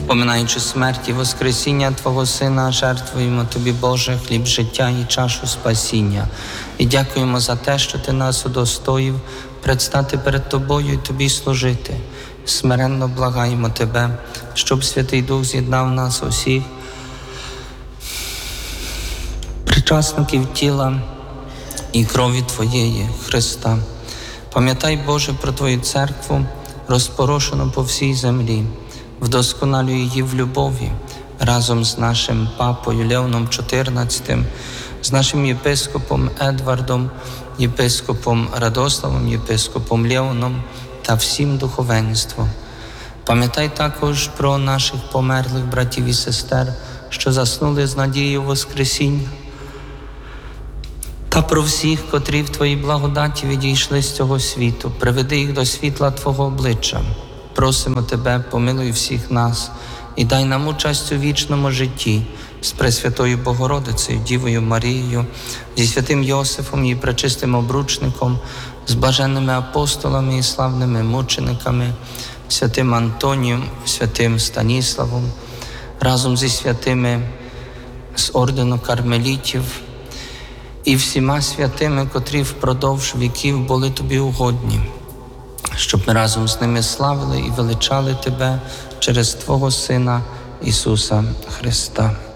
Поминаючи смерть і воскресіння Твого Сина, жертвуємо Тобі, Боже, хліб життя і чашу спасіння. І дякуємо за те, що Ти нас удостоїв предстати перед Тобою і Тобі служити. Смиренно благаємо Тебе, щоб Святий Дух з'єднав нас усіх, причасників тіла і крові Твоєї, Христа. Пам'ятай, Боже, про Твою церкву, розпорошену по всій землі. Вдосконалюй її в любові разом з нашим папою Леоном XIV, з нашим єпископом Едвардом, єпископом Радославом, єпископом Леоном та всім духовенством. Пам'ятай також про наших померлих братів і сестер, що заснули з надією Воскресіння, та про всіх, котрі в Твоїй благодаті відійшли з цього світу. Приведи їх до світла Твого обличчя. Просимо Тебе, помилуй всіх нас і дай нам участь у вічному житті з Пресвятою Богородицею, Дівою Марією, зі святим Йосифом і пречистим обручником, з блаженними апостолами і славними мучениками, святим Антонієм, святим Станіславом, разом зі святими з ордену кармелітів і всіма святими, котрі впродовж віків були Тобі угодні, щоб ми разом з ними славили і величали Тебе через Твого Сина Ісуса Христа.